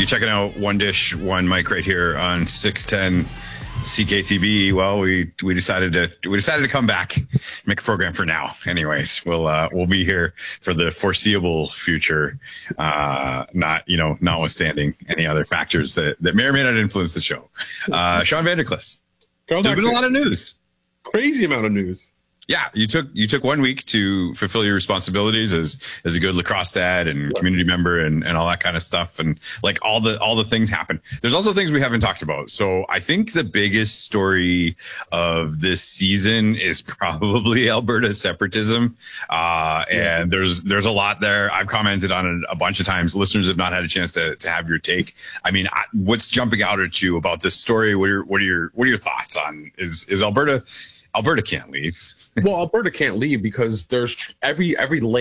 You're checking out One Dish, One Mic right here on 610 CKTB. Well, we decided to come back, make a program for now. Anyways, we'll be here for the foreseeable future. Notwithstanding any other factors that may or may not influence the show. Sean Vanderklis. There's been a lot of news. Crazy amount of news. Yeah, you took 1 week to fulfill your responsibilities as a good lacrosse dad and community member and all that kind of stuff, and like all the things happen. There's also things we haven't talked about. So I think the biggest story of this season is probably Alberta separatism, and there's a lot there. I've commented on it a bunch of times. Listeners have not had a chance to have your take. I mean, what's jumping out at you about this story? What are your thoughts on is Alberta? Alberta can't leave. Well, Alberta can't leave because there's every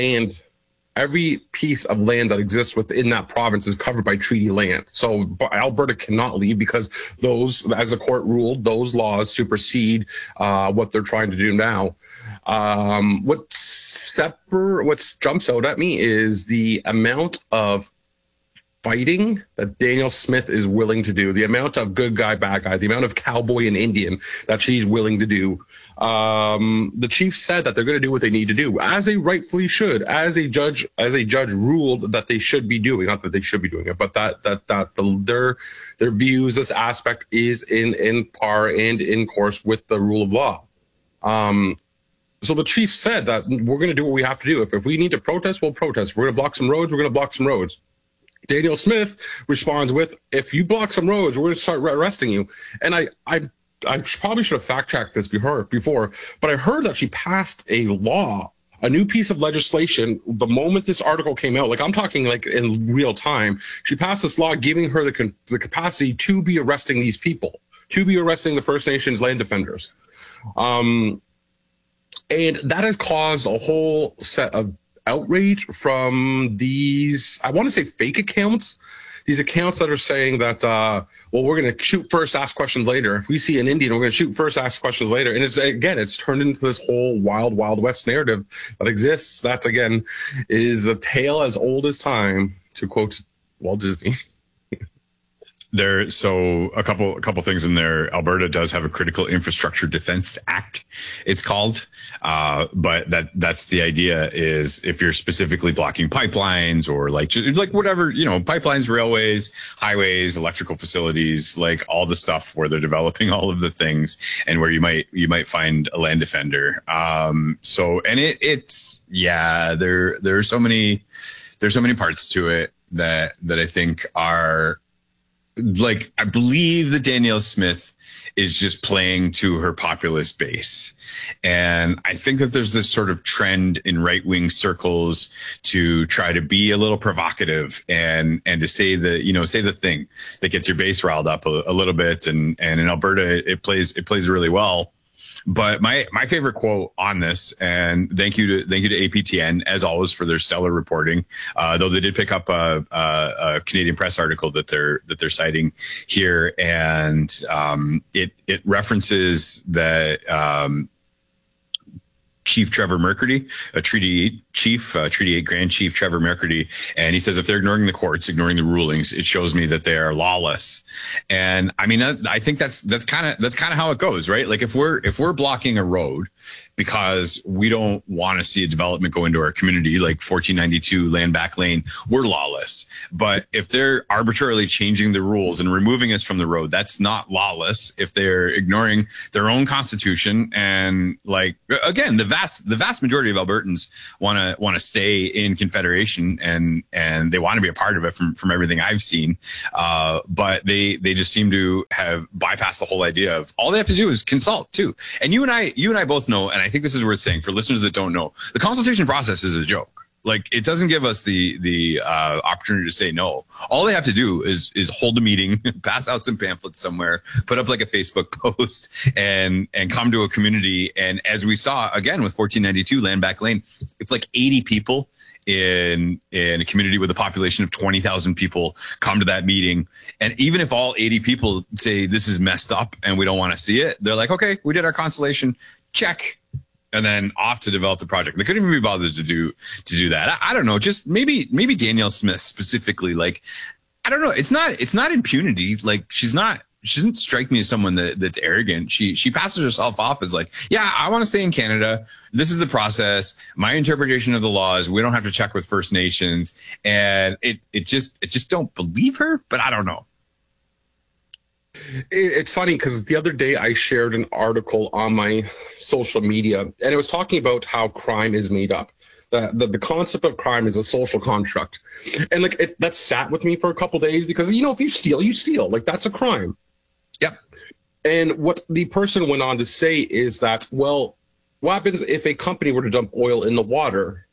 piece of land that exists within that province is covered by treaty land. So Alberta cannot leave because those, as the court ruled, those laws supersede what they're trying to do now. What jumps out at me is the amount of fighting that Danielle Smith is willing to do, the amount of good guy, bad guy, the amount of cowboy and Indian that she's willing to do. The chief said that they're going to do what they need to do, as they rightfully should, as a judge ruled that they should be doing, not that they should be doing it, but their views, this aspect is in par and in course with the rule of law. So the chief said that we're going to do what we have to do. If we need to protest, we'll protest. If we're going to block some roads, we're going to block some roads. Danielle Smith responds with, if you block some roads, we're going to start arresting you. And I probably should have fact-checked this before, but I heard that she passed a law, a new piece of legislation, the moment this article came out. Like, I'm talking like in real time. She passed this law giving her the capacity to be arresting these people, to be arresting the First Nations land defenders. And that has caused a whole set of outrage from these, I want to say fake accounts, these accounts that are saying that, we're going to shoot first, ask questions later. If we see an Indian, we're going to shoot first, ask questions later. And it's turned into this whole wild, wild west narrative that exists. That, again, is a tale as old as time, to quote Walt Disney. So a couple things in there. Alberta does have a Critical Infrastructure Defense Act, it's called. But that's the idea, is if you're specifically blocking pipelines or like whatever, pipelines, railways, highways, electrical facilities, like all the stuff where they're developing all of the things and where you might find a land defender. There's so many parts to it that I think are, like, I believe that Danielle Smith is just playing to her populist base. And I think that there's this sort of trend in right-wing circles to try to be a little provocative and to say the thing that gets your base riled up a little bit. And in Alberta, it plays really well. But my favorite quote on this, and thank you to APTN as always for their stellar reporting. Though they did pick up a Canadian Press article that they're citing here, and it references that Chief Trevor McCurdy, Treaty 8 Grand Chief Trevor McCurdy, and he says if they're ignoring the courts, ignoring the rulings, it shows me that they are lawless. And I mean, I think that's kind of how it goes, right? Like if we're blocking a road because we don't want to see a development go into our community, like 1492 Land Back Lane, we're lawless. But if they're arbitrarily changing the rules and removing us from the road, that's not lawless. If they're ignoring their own constitution, and like, again, the vast majority of Albertans want to stay in Confederation and they want to be a part of it from everything I've seen. But they just seem to have bypassed the whole idea of all they have to do is consult too. And you and I both know, and I think this is worth saying for listeners that don't know, the consultation process is a joke. Like, it doesn't give us the opportunity to say no. All they have to do is hold a meeting, pass out some pamphlets somewhere, put up like a Facebook post, and come to a community. And as we saw again with 1492 Land Back Lane, it's like 80 people in a community with a population of 20,000 people come to that meeting. And even if all 80 people say this is messed up and we don't want to see it, they're like, okay, we did our consultation, check. And then off to develop the project. They couldn't even be bothered to do that. I don't know. Just maybe Danielle Smith specifically. Like, I don't know. It's not impunity. Like she doesn't strike me as someone that's arrogant. She passes herself off as like, yeah, I want to stay in Canada. This is the process. My interpretation of the law is we don't have to check with First Nations. And it just don't believe her, but I don't know. It's funny because the other day I shared an article on my social media, and it was talking about how crime is made up. The concept of crime is a social construct, and like that sat with me for a couple days because if you steal, you steal. Like that's a crime. Yep. And what the person went on to say is that, well, what happens if a company were to dump oil in the water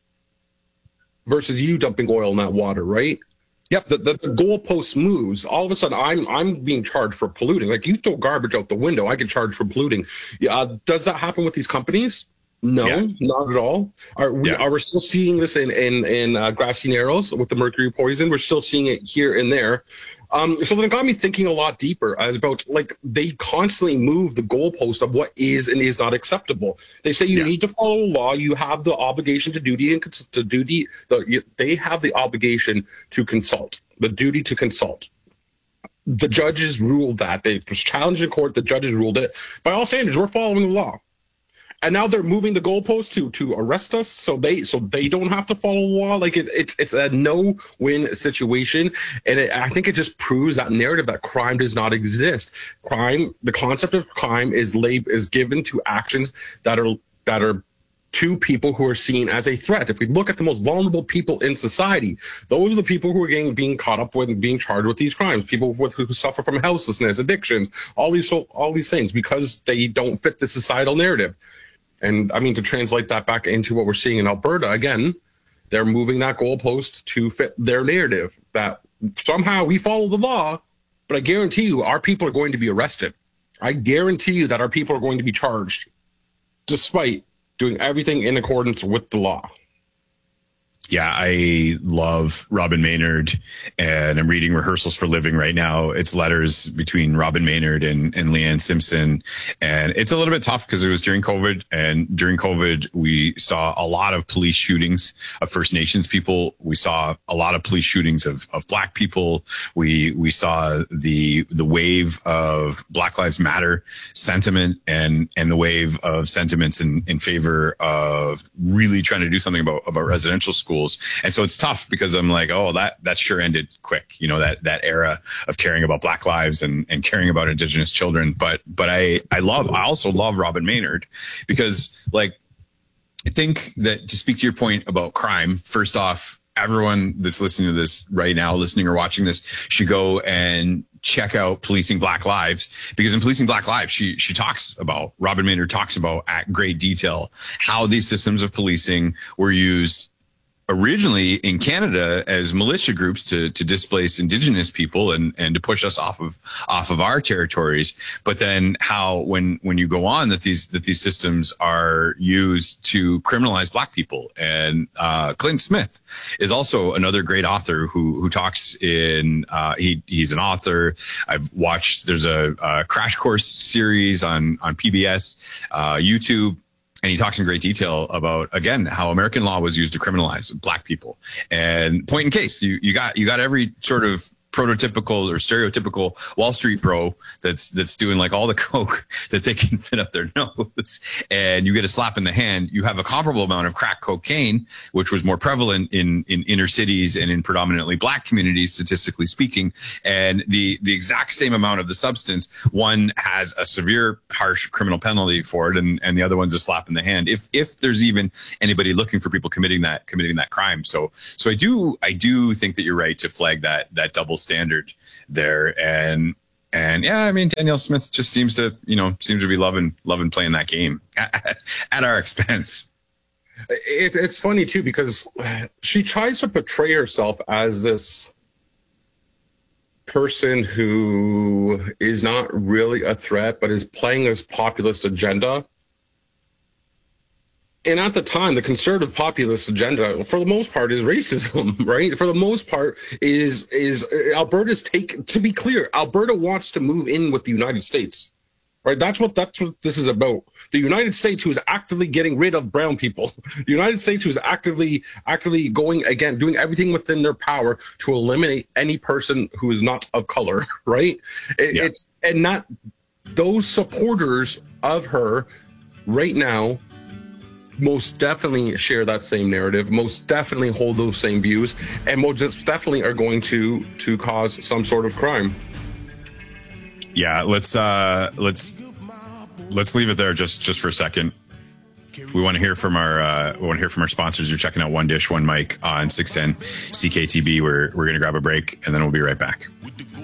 versus you dumping oil in that water, right? Yep, the goalpost moves. All of a sudden, I'm being charged for polluting. Like you throw garbage out the window, I get charged for polluting. Does that happen with these companies? No, not at all. Are we still seeing this in Grassy Narrows with the mercury poison? We're still seeing it here and there. So then it got me thinking a lot deeper as about like they constantly move the goalpost of what is and is not acceptable. They say you need to follow the law. You have the obligation to duty and to duty. They have the obligation to consult, the duty to consult. The judges ruled that. They was challenged in court. The judges ruled it. By all standards, we're following the law. And now they're moving the goalpost to arrest us, so they don't have to follow the law. Like it's a no-win situation, and I think it just proves that narrative that crime does not exist. Crime, the concept of crime is given to actions that are to people who are seen as a threat. If we look at the most vulnerable people in society, those are the people who are being caught up with and being charged with these crimes. People who suffer from houselessness, addictions, all these things because they don't fit the societal narrative. And I mean, to translate that back into what we're seeing in Alberta, again, they're moving that goalpost to fit their narrative that somehow we follow the law, but I guarantee you our people are going to be arrested. I guarantee you that our people are going to be charged despite doing everything in accordance with the law. Yeah, I love Robin Maynard, and I'm reading Rehearsals for Living right now. It's letters between Robin Maynard and Leanne Simpson. And it's a little bit tough because it was during COVID. And during COVID, we saw a lot of police shootings of First Nations people. We saw a lot of police shootings of Black people. We saw the wave of Black Lives Matter sentiment and the wave of sentiments in favor of really trying to do something about residential schools. And so it's tough because I'm like, oh, that sure ended quick. That era of caring about Black lives and caring about Indigenous children. But I also love Robin Maynard because I think that to speak to your point about crime, first off, everyone that's listening to this right now, listening or watching this should go and check out Policing Black Lives, because in Policing Black Lives, Robin Maynard talks about at great detail how these systems of policing were used originally in Canada as militia groups to displace Indigenous people and to push us off of our territories. But then how when you go on that these systems are used to criminalize Black people. And Clint Smith is also another great author who talks in he's an author. I've watched, there's a Crash Course series on PBS YouTube. And he talks in great detail about, again, how American law was used to criminalize Black people. And point in case, you got every sort of prototypical or stereotypical Wall Street bro that's doing like all the coke that they can fit up their nose, and you get a slap in the hand. You have a comparable amount of crack cocaine, which was more prevalent in inner cities and in predominantly Black communities, statistically speaking, and the exact same amount of the substance. One has a severe, harsh criminal penalty for it, and the other one's a slap in the hand, if there's even anybody looking for people committing that crime. So I do think that you're right to flag that double standard there. And yeah, I mean, Danielle Smith just seems to be loving playing that game at our expense. It's funny too, because she tries to portray herself as this person who is not really a threat, but is playing this populist agenda. And at the time, the conservative populist agenda, for the most part, is racism, right? For the most part, is Alberta's take. To be clear, Alberta wants to move in with the United States. Right, that's what this is about. The United States, who is actively getting rid of brown people, the United States, who is actively going again, doing everything within their power to eliminate any person who is not of color. Right, it's and not those supporters of her right now. Most definitely share that same narrative. Most definitely hold those same views, and most definitely are going to cause some sort of crime. Yeah, let's leave it there just for a second. We want to hear from our sponsors. You're checking out One Dish, One Mic on 610 CKTB. We're going to grab a break and then we'll be right back.